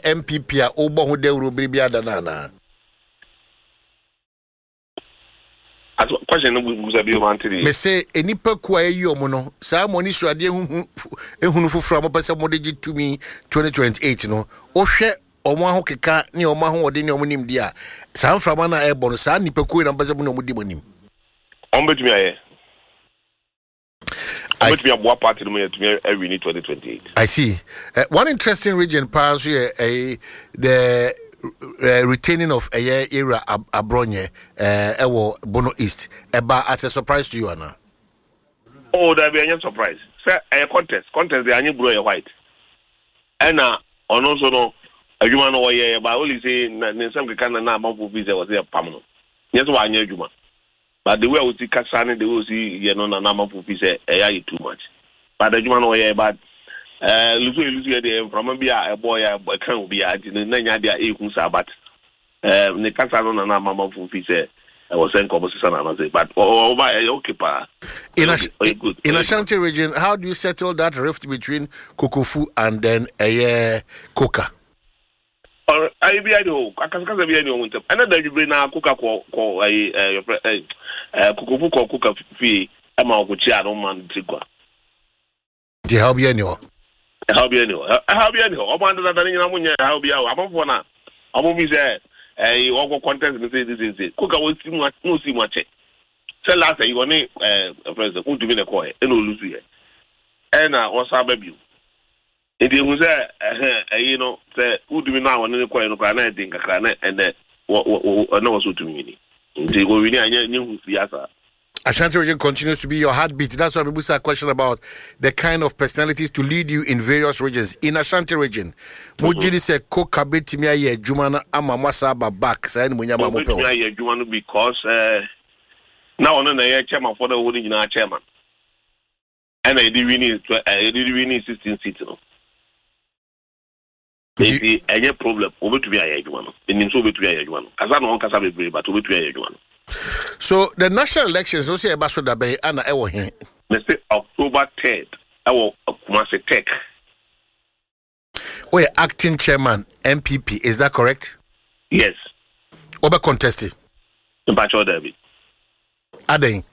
MPP a obo ho dawro biribi adanana. As question no buza bi o mantiri. Me say enipa ku ayi omo no saa moni suade ehunu fufura mo pese mo de gitumi 2028 no. O hwe omo aho keka ne omo aho ode ne omo nim dia. Saa mframa na ebo no saa nipa ku na pese mo no mo di monim. Ombetumi aye. Ombetumi abua party no me every 2028. I see. One interesting region pass here the retaining of era Abronye ewo Bono East eba as a surprise to you Anna. Oh, that be a surprise. Say a contest the anyi blue white. And ono so no adwuma no ye ba only say na nsam keka na amamfo visa was there pam no. Yes wa anya adwuma. But the way we see kasane the way we see you know na amamfo visa e too much. But adwuma no ye but Lucy the from a boy can be at Nanya dia sabat. The Casano and Mamma Fufi said, I was saying composition and I say, but okay, pa. In Ashanti region, how do you settle that rift between Kokofu and then Coca? Or I be I know, I can be any winter. Another you bring a Coca call Kokofu call Coca fee, a Malguchiano man Tigua. The Albiano. How be any? I'm under that in Amunia. How be our Amona? I'm always there. A contest and say this is it. Cook away no see much. Tell last day you want president who to be the coy and lose it. And what's our baby? It was there, you know, say who do we now and the coy no can I think a clan and then what knows what to mean. They go really I knew the answer. Ashanti region continues to be your heartbeat. That's why people say a question about the kind of personalities to lead you in various regions. In Ashanti region, Mujidi say Coca betimia ye Jumana ama Masaba back. Say ni munyama mo pe. Betimia ye Jumana because now on the chairman for the holding in our chairman, and I did winning 16 seats. No, any problem over to be a Jumana. In so be to be a Jumana. Kazano on Kasabe be but over to be a Jumana. So the national elections also about so that be ana ewo here. Mr. October 3rd. Ewo Kumasi Tech. Oh, acting chairman MPP, is that correct? Yes. Oba contested. In Pacho Derby. Adeng.